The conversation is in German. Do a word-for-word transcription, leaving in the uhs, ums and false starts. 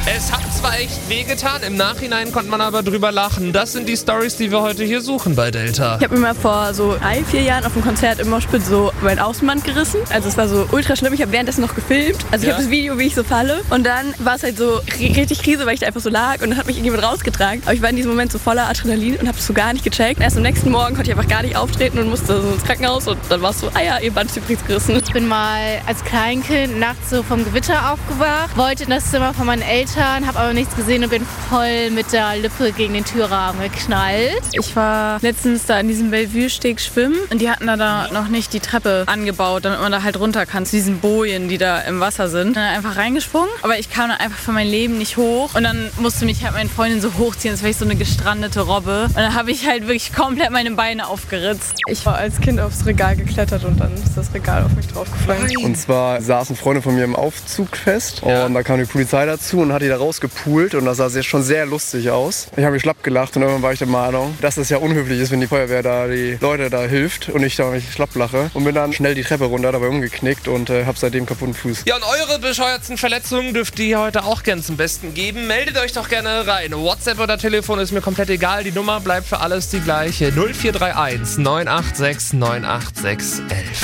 Es hat zwar echt wehgetan, im Nachhinein konnte man aber drüber lachen. Das sind die Storys, die wir heute hier suchen bei Delta. Ich habe mir mal vor so drei, vier Jahren auf dem Konzert im Moshpit so mein Außenband gerissen. Also es war so ultra schlimm. Ich habe währenddessen noch gefilmt. Also ich Ja. habe das Video, wie ich so falle. Und dann war es halt so richtig Krise, weil ich da einfach so lag. Und dann hat mich irgendjemand rausgetragen. Aber ich war in diesem Moment so voller Adrenalin und habe es so gar nicht gecheckt. Erst am nächsten Morgen konnte ich einfach gar nicht auftreten und musste so ins Krankenhaus. Und dann war es so, ah ja, ihr Band ist übrigens gerissen. Ich bin mal als Kleinkind nachts so vom Gewitter aufgewacht, wollte in das Zimmer von meinen Eltern, habe aber nichts gesehen und bin voll mit der Lippe gegen den Türrahmen geknallt. Ich war letztens da in diesem Bellevue-Steg schwimmen und die hatten da, da noch nicht die Treppe angebaut, damit man da halt runter kann zu diesen Bojen, die da im Wasser sind. Dann einfach reingesprungen, aber ich kam dann einfach für mein Leben nicht hoch und dann musste mich halt meine Freundin so hochziehen, als wäre ich so eine gestrandete Robbe. Und dann habe ich halt wirklich komplett meine Beine aufgeritzt. Ich war als Kind aufs Regal geklettert und dann ist das Regal auf mich draufgefallen. Und zwar saßen Freunde von mir im Aufzug fest Ja. und da kam die Polizei dazu und hat die da rausgepult und das sah sehr, schon sehr lustig aus. Ich habe mich schlapp gelacht und irgendwann war ich der Meinung, dass es ja unhöflich ist, wenn die Feuerwehr da die Leute da hilft und ich da mich schlapp lache und bin dann schnell die Treppe runter, dabei umgeknickt und äh, habe seitdem kaputten Fuß. Ja, und eure bescheuerten Verletzungen dürft ihr heute auch gern zum Besten geben. Meldet euch doch gerne rein. WhatsApp oder Telefon ist mir komplett egal. Die Nummer bleibt für alles die gleiche. null vier drei eins neun acht sechs neun acht sechs elf.